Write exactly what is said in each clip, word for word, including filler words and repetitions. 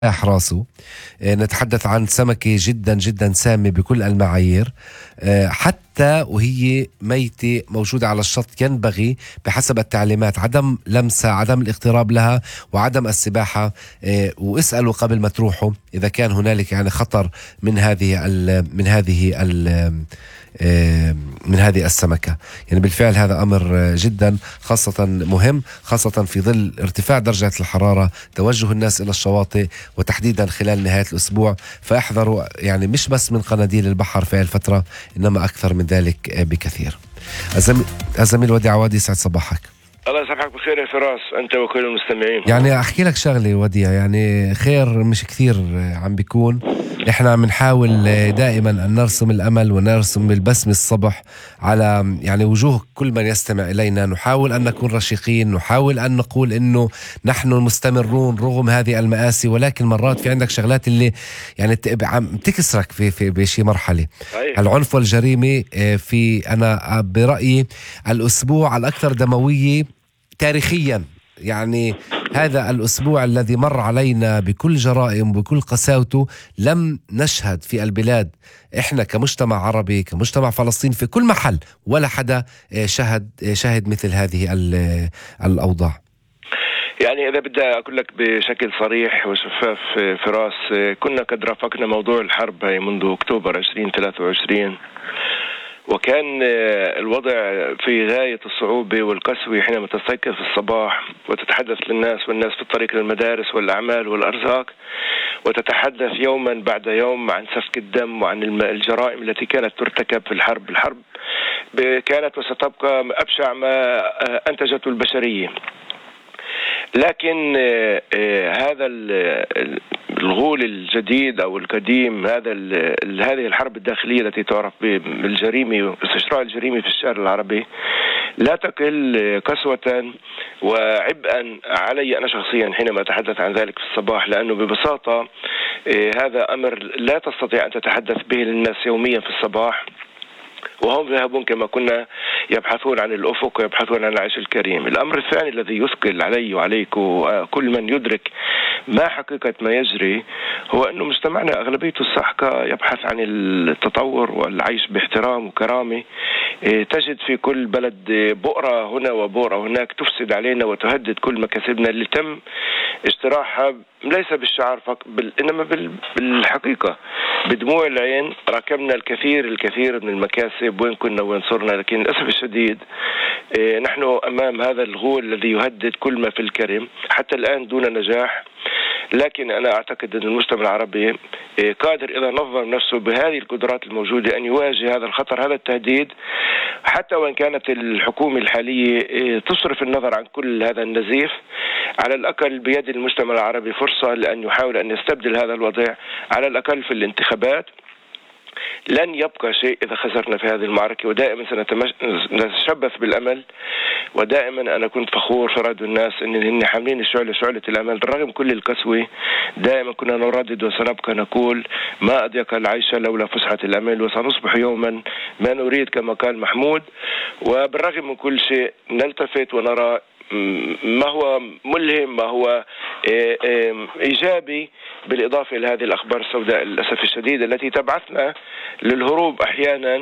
راسه. نتحدث عن سمكة جدا جدا سامة بكل المعايير، حتى وهي ميتة موجودة على الشط ينبغي بحسب التعليمات عدم لمسها، عدم الاقتراب لها، وعدم السباحة. واسألوا قبل ما تروحوا إذا كان هنالك يعني خطر من هذه ال من هذه ال من هذه السمكة. يعني بالفعل هذا أمر جدا خاصة مهم، خاصة في ظل ارتفاع درجة الحرارة، توجه الناس إلى الشواطئ وتحديدا خلال نهاية الأسبوع. فاحذروا يعني مش بس من قناديل البحر في الفترة، إنما أكثر من ذلك بكثير. الزميل, الزميل ودي عوادي، سعد صباحك. الله يصبحك بخير يا فراس أنت وكل المستمعين. يعني أحكي لك شغلة وديع، يعني خير مش كثير عم بيكون. إحنا عم نحاول دائما أن نرسم الأمل ونرسم البسمة الصبح على يعني وجوه كل من يستمع إلينا. نحاول أن نكون رشيقين، نحاول أن نقول إنه نحن مستمرون رغم هذه المآسي، ولكن مرات في عندك شغلات اللي يعني عم تكسرك في في بشي مرحلة. العنف والجريمة في أنا برأيي الأسبوع الأكثر دموية تاريخيا. يعني هذا الأسبوع الذي مر علينا بكل جرائم وبكل قساوته لم نشهد في البلاد، إحنا كمجتمع عربي كمجتمع فلسطيني في كل محل، ولا حدا شهد شهد مثل هذه الأوضاع. يعني إذا بدي أقول لك بشكل صريح وشفاف فراس، كنا قد رافقنا موضوع الحرب هي منذ أكتوبر عشرين ثلاثة وعشرين، وكان الوضع في غاية الصعوبة والقسوة حينما تستيقظ في الصباح وتتحدث للناس والناس في الطريق للمدارس والأعمال والأرزاق، وتتحدث يوما بعد يوم عن سفك الدم وعن الجرائم التي كانت ترتكب في الحرب. الحرب كانت وستبقى أبشع ما أنتجته البشرية. لكن هذا الغول الجديد أو القديم، هذا هذه الحرب الداخلية التي تعرف بالجريمة واستشراء الجريمة في الشارع العربي لا تقل قسوة وعبئا علي أنا شخصيا حينما أتحدث عن ذلك في الصباح، لأنه ببساطة هذا أمر لا تستطيع أن تتحدث به للناس يوميا في الصباح وهم يذهبون كما كنا يبحثون عن الأفق ويبحثون عن العيش الكريم. الأمر الثاني الذي يثقل علي وعليك وكل من يدرك ما حقيقة ما يجري هو أنه مجتمعنا أغلبيته الساحقة يبحث عن التطور والعيش باحترام وكرامة. تجد في كل بلد بؤرة هنا وبؤرة هناك تفسد علينا وتهدد كل مكاسبنا اللي تم اجتراحها ليس بالشعار فقط بل إنما بالحقيقة بدموع العين. ركبنا الكثير الكثير من المكاسب وين كنا وين صرنا، لكن للأسف الشديد نحن أمام هذا الغول الذي يهدد كل ما في الكرم حتى الآن دون نجاح. لكن أنا أعتقد أن المجتمع العربي قادر إذا نظم نفسه بهذه القدرات الموجودة أن يواجه هذا الخطر، هذا التهديد، حتى وإن كانت الحكومة الحالية تصرف النظر عن كل هذا النزيف. على الأقل بيد المجتمع العربي فرصة لأن يحاول أن يستبدل هذا الوضع على الأقل في الانتخابات. لن يبقى شيء إذا خسرنا في هذه المعركة، ودائما سنتشبث بالأمل. ودائما أنا كنت فخور في راديو الناس إن هن حاملين الشعلة شعلة الأمل رغم كل القسوة. دائما كنا نردد وسنبقى نقول ما أضيق العيش لولا فسحة الأمل، وسنصبح يوما ما نريد كما قال محمود. وبالرغم من كل شيء نلتفت ونرى ما هو ملهم، ما هو إيجابي، بالإضافة إلى هذه الأخبار السوداء للأسف الشديد التي تبعثنا للهروب أحيانا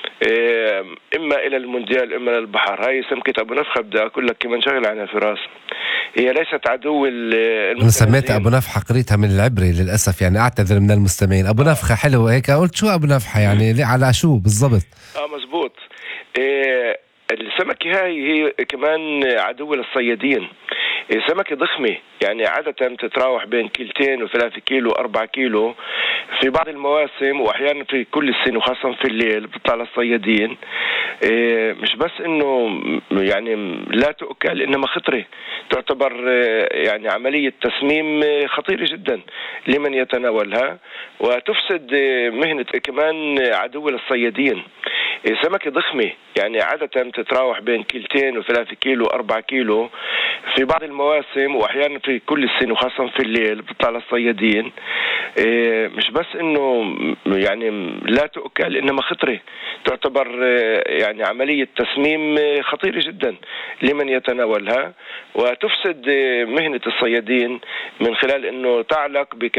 إما إلى المونديال إما إلى البحر. هاي سمكة أبو نفخة بدي أقول لك كمان شغل عنها فراس، هي ليست عدو المتنازلين. سميت أبو نفخة قريتها من العبري للأسف، يعني أعتذر من المستمعين. أبو نفخة حلو هيك، قلت شو أبو نفخة يعني على شو بالضبط؟ آه مزبوط. إيه السمكة هاي هي كمان عدو للصيادين. سمكة ضخمة يعني عادة تتراوح بين كيلتين وثلاثة كيلو أربعة كيلو في بعض المواسم، وأحيانا في كل السنة وخاصة في الليل بتطلع للصيادين. مش بس إنه يعني لا تؤكل، إنما خطرة، تعتبر يعني عملية تسميم خطيرة جدا لمن يتناولها وتفسد مهنة. كمان عدو للصيادين. سمكة ضخمة يعني عادة تتراوح بين كيلتين وثلاثة كيلو أربعة كيلو في بعض المواسم واحيانا في كل السنة وخاصة في الليل بتطلع للصيادين. إيه مش بس انه يعني لا تؤكل انما خطرة، تعتبر يعني عملية تسميم خطيرة جدا لمن يتناولها، وتفسد مهنة الصيادين من خلال انه تعلق